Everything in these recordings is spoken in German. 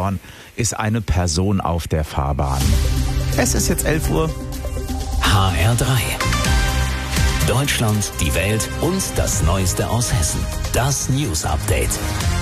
Eschborn ist eine Person auf der Fahrbahn. Es ist jetzt 11 Uhr. HR3. Deutschland, die Welt und das Neueste aus Hessen. Das News Update.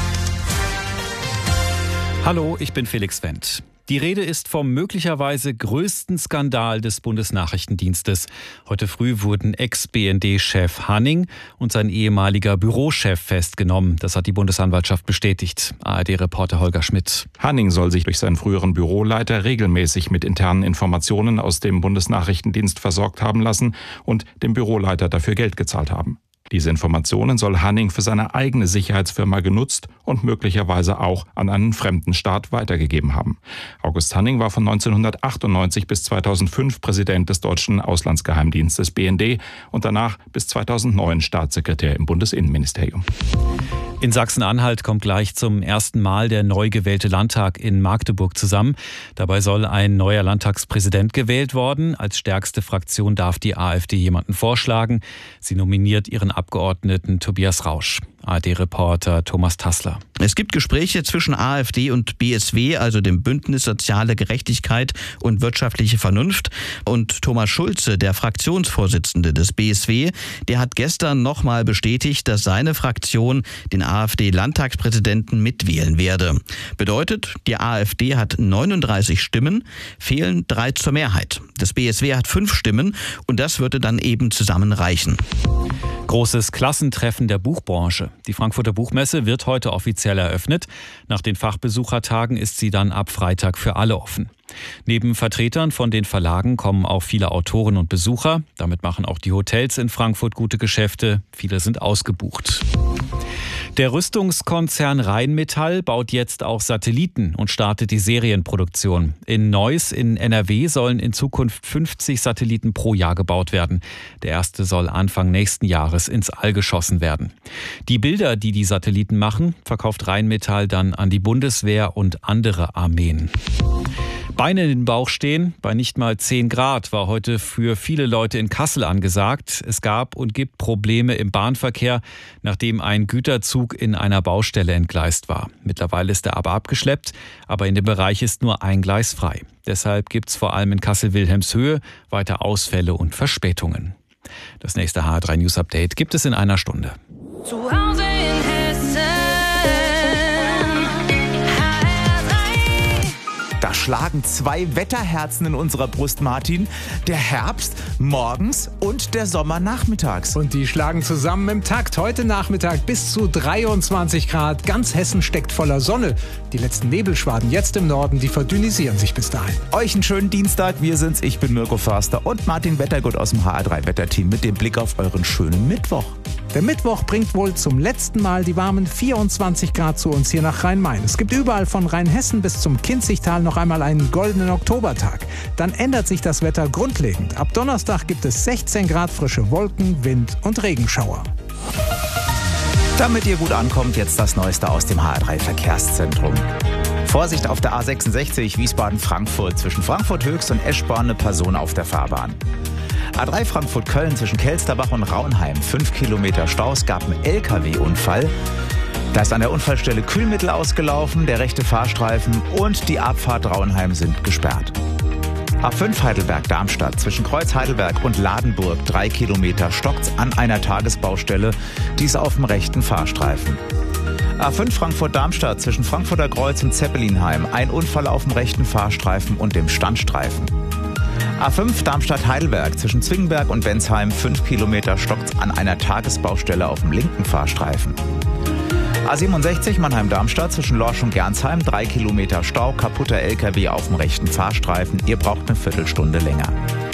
Hallo, ich bin Felix Wendt. Die Rede ist vom möglicherweise größten Skandal des Bundesnachrichtendienstes. Heute früh wurden Ex-BND-Chef Hanning und sein ehemaliger Bürochef festgenommen. Das hat die Bundesanwaltschaft bestätigt. ARD-Reporter Holger Schmidt. Hanning soll sich durch seinen früheren Büroleiter regelmäßig mit internen Informationen aus dem Bundesnachrichtendienst versorgt haben lassen und dem Büroleiter dafür Geld gezahlt haben. Diese Informationen soll Hanning für seine eigene Sicherheitsfirma genutzt und möglicherweise auch an einen fremden Staat weitergegeben haben. August Hanning war von 1998 bis 2005 Präsident des deutschen Auslandsgeheimdienstes BND und danach bis 2009 Staatssekretär im Bundesinnenministerium. In Sachsen-Anhalt kommt gleich zum ersten Mal der neu gewählte Landtag in Magdeburg zusammen. Dabei soll ein neuer Landtagspräsident gewählt worden. Als stärkste Fraktion darf die AfD jemanden vorschlagen. Sie nominiert ihren Abgeordneten Tobias Rausch. ARD-Reporter Thomas Tassler. Es gibt Gespräche zwischen AfD und BSW, also dem Bündnis Soziale Gerechtigkeit und wirtschaftliche Vernunft. Und Thomas Schulze, der Fraktionsvorsitzende des BSW, der hat gestern nochmal bestätigt, dass seine Fraktion den AfD-Landtagspräsidenten mitwählen werde. Bedeutet, die AfD hat 39 Stimmen, fehlen 3 zur Mehrheit. Das BSW hat 5 Stimmen und das würde dann eben zusammen reichen. Großes Klassentreffen der Buchbranche. Die Frankfurter Buchmesse wird heute offiziell eröffnet. Nach den Fachbesuchertagen ist sie dann ab Freitag für alle offen. Neben Vertretern von den Verlagen kommen auch viele Autoren und Besucher. Damit machen auch die Hotels in Frankfurt gute Geschäfte. Viele sind ausgebucht. Der Rüstungskonzern Rheinmetall baut jetzt auch Satelliten und startet die Serienproduktion. In Neuss in NRW sollen in Zukunft 50 Satelliten pro Jahr gebaut werden. Der erste soll Anfang nächsten Jahres ins All geschossen werden. Die Bilder, die die Satelliten machen, verkauft Rheinmetall dann an die Bundeswehr und andere Armeen. Beine in den Bauch stehen, bei nicht mal 10 Grad, war heute für viele Leute in Kassel angesagt. Es gab und gibt Probleme im Bahnverkehr, nachdem ein Güterzug in einer Baustelle entgleist war. Mittlerweile ist er aber abgeschleppt, aber in dem Bereich ist nur ein Gleis frei. Deshalb gibt es vor allem in Kassel-Wilhelmshöhe weiter Ausfälle und Verspätungen. Das nächste HR3 News Update gibt es in einer Stunde. Zu Hause in Hessen. Da schlagen 2 Wetterherzen in unserer Brust, Martin. Der Herbst morgens und der Sommer nachmittags. Und die schlagen zusammen im Takt. Heute Nachmittag bis zu 23 Grad. Ganz Hessen steckt voller Sonne. Die letzten Nebelschwaden jetzt im Norden, die verdünnisieren sich bis dahin. Euch einen schönen Dienstag. Wir sind's. Ich bin Mirko Förster und Martin Wettergut aus dem HR3 Wetterteam mit dem Blick auf euren schönen Mittwoch. Der Mittwoch bringt wohl zum letzten Mal die warmen 24 Grad zu uns hier nach Rhein-Main. Es gibt überall von Rheinhessen bis zum Kinzigtal noch einmal einen goldenen Oktobertag. Dann ändert sich das Wetter grundlegend. Ab Donnerstag gibt es 16 Grad frische Wolken, Wind und Regenschauer. Damit ihr gut ankommt, jetzt das Neueste aus dem HR3 Verkehrszentrum. Vorsicht auf der A66 Wiesbaden-Frankfurt. Zwischen Frankfurt-Höchst und Eschborn eine Person auf der Fahrbahn. A3 Frankfurt-Köln zwischen Kelsterbach und Raunheim. 5 Kilometer Stau. Es gab einen LKW-Unfall. Da ist an der Unfallstelle Kühlmittel ausgelaufen, der rechte Fahrstreifen und die Abfahrt Raunheim sind gesperrt. A5 Heidelberg-Darmstadt zwischen Kreuz Heidelberg und Ladenburg 3 Kilometer stockt's an einer Tagesbaustelle, dies auf dem rechten Fahrstreifen. A5 Frankfurt-Darmstadt zwischen Frankfurter Kreuz und Zeppelinheim, ein Unfall auf dem rechten Fahrstreifen und dem Standstreifen. A5 Darmstadt-Heidelberg zwischen Zwingenberg und Bensheim 5 Kilometer stockt's an einer Tagesbaustelle auf dem linken Fahrstreifen. A67 Mannheim-Darmstadt zwischen Lorsch und Gernsheim 3 Kilometer Stau, kaputter LKW auf dem rechten Fahrstreifen. Ihr braucht eine Viertelstunde länger.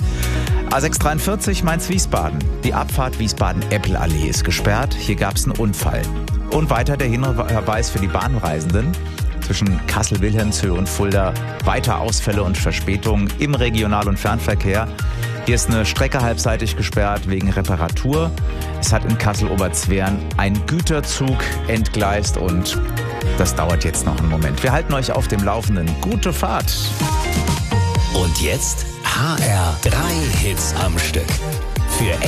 A643 Mainz-Wiesbaden. Die Abfahrt Wiesbaden-Eppel-Allee ist gesperrt. Hier gab es einen Unfall. Und weiter der Hinweis für die Bahnreisenden. Zwischen Kassel-Wilhelmshöhe und Fulda weiter Ausfälle und Verspätungen im Regional- und Fernverkehr. Hier ist eine Strecke halbseitig gesperrt wegen Reparatur. Es hat in Kassel-Oberzweren ein Güterzug entgleist und das dauert jetzt noch einen Moment. Wir halten euch auf dem Laufenden. Gute Fahrt! Und jetzt HR3 Hits am Stück. Für